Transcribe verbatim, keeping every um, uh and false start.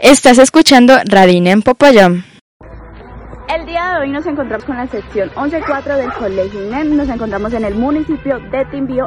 Estás escuchando Radina en Popayán. El día de hoy nos encontramos con la sección once cuatro del Colegio I N E M. Nos encontramos en el municipio de Timbío,